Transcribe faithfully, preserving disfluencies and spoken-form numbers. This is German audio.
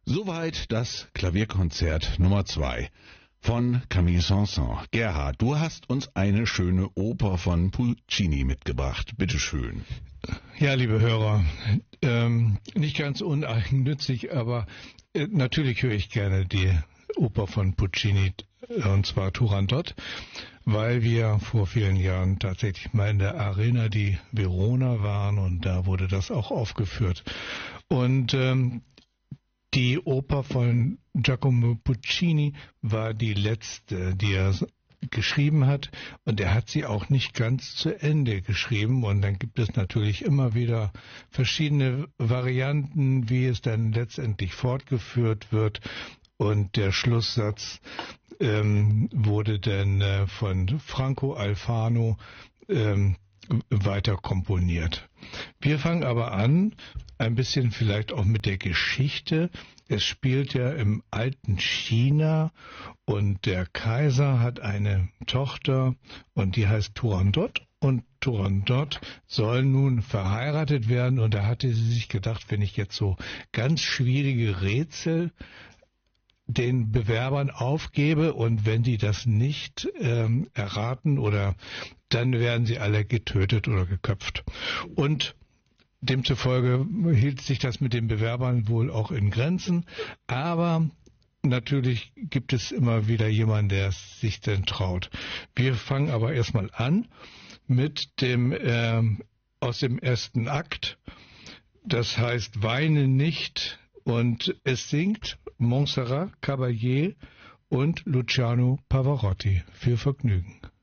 Soweit das Klavierkonzert Nummer zwei von Camille Saint-Saëns. Gerhard, du hast uns eine schöne Oper von Puccini mitgebracht. Bitteschön. Ja, liebe Hörer, ähm, nicht ganz uneigennützig, aber äh, natürlich höre ich gerne die Oper von Puccini, und zwar Turandot, weil wir vor vielen Jahren tatsächlich mal in der Arena di Verona waren und da wurde das auch aufgeführt. Und ähm, die Oper von Giacomo Puccini war die letzte, die er geschrieben hat, und er hat sie auch nicht ganz zu Ende geschrieben, und dann gibt es natürlich immer wieder verschiedene Varianten, wie es dann letztendlich fortgeführt wird, und der Schlusssatz ähm, wurde dann äh, von Franco Alfano ähm, weiter komponiert. Wir fangen aber an, ein bisschen vielleicht auch mit der Geschichte. Es spielt ja im alten China und der Kaiser hat eine Tochter und die heißt Turandot, und Turandot soll nun verheiratet werden, und da hatte sie sich gedacht, wenn ich jetzt so ganz schwierige Rätsel den Bewerbern aufgebe und wenn die das nicht ähm, erraten, oder dann werden sie alle getötet oder geköpft. Und demzufolge hielt sich das mit den Bewerbern wohl auch in Grenzen, aber natürlich gibt es immer wieder jemanden, der es sich denn traut. Wir fangen aber erstmal an mit dem ähm, aus dem ersten Akt, das heißt Weine nicht, und es singt Montserrat Caballé und Luciano Pavarotti. Viel Vergnügen.